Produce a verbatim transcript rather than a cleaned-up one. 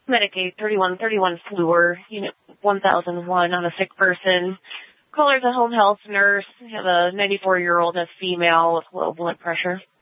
Medicaid thirty-one thirty-one Fluor, Unit one thousand one on a sick person. Caller's a home health nurse. We have a ninety-four-year-old, a female with low blood pressure.